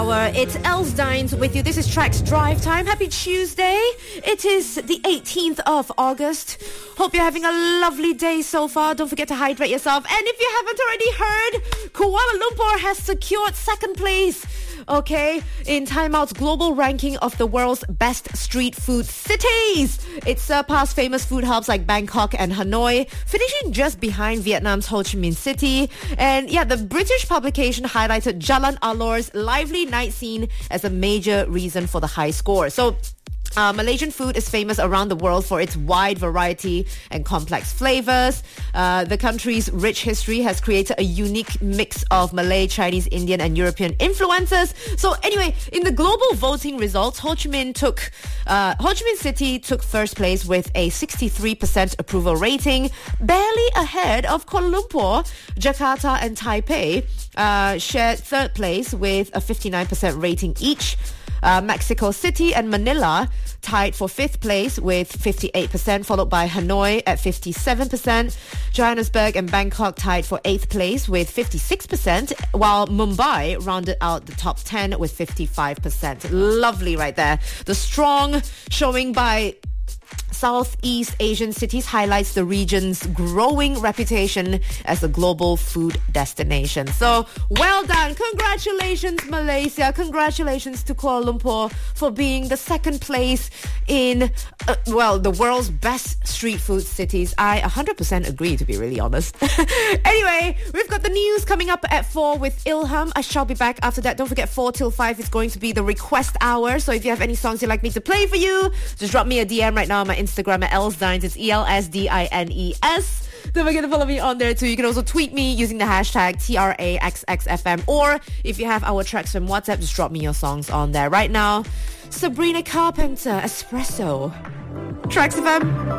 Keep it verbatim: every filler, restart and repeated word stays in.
It's Els Dines with you. This is Trax Drive Time. Happy Tuesday. It is the eighteenth of August. Hope you're having a lovely day so far. Don't forget to hydrate yourself. And if you haven't already heard, Kuala Lumpur has secured second place, okay, in Time Out's global ranking of the world's best street food cities. It surpassed famous food hubs like Bangkok and Hanoi, finishing just behind Vietnam's Ho Chi Minh City. And yeah, the British publication highlighted Jalan Alor's lively night scene as a major reason for the high score. So Uh, Malaysian food is famous around the world for its wide variety and complex flavors. Uh, the country's rich history has created a unique mix of Malay, Chinese, Indian and European influences. So anyway, in the global voting results, Ho Chi Minh took uh, Ho Chi Minh City took first place with a sixty-three percent approval rating, barely ahead of Kuala Lumpur. Jakarta and Taipei uh, shared third place with a fifty-nine percent rating each. Uh, Mexico City and Manila tied for fifth place with fifty-eight percent, followed by Hanoi at fifty-seven percent. Johannesburg and Bangkok tied for eighth place with fifty-six percent, while Mumbai rounded out the top ten with fifty-five percent. Lovely right there. The strong showing by Southeast Asian cities highlights the region's growing reputation as a global food destination. So, well done. Congratulations, Malaysia. Congratulations to Kuala Lumpur for being the second place in, uh, well, the world's best street food cities. I one hundred percent agree, to be really honest. Anyway, we've got the news coming up at four with Ilham. I shall be back after that. Don't forget, four till five is going to be the request hour. So if you have any songs you'd like me to play for you, just drop me a D M right now on my Instagram at elsdines. It's E L S D I N E S. Don't forget to follow me on there too. You can also tweet me using the hashtag T R A X X F M. Or if you have our tracks from WhatsApp, just drop me your songs on there. Right now, Sabrina Carpenter, Espresso. Trax F M.